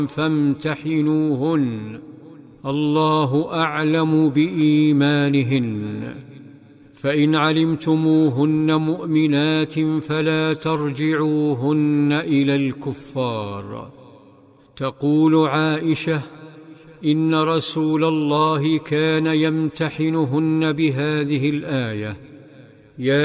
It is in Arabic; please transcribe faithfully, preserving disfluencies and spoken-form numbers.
فامتحنوهن، الله أعلم بإيمانهن. فإن علمتموهن مؤمنات فلا ترجعوهن إلى الكفار. تقول عائشة: إن رسول الله كان يمتحنهن بهذه الآية: يا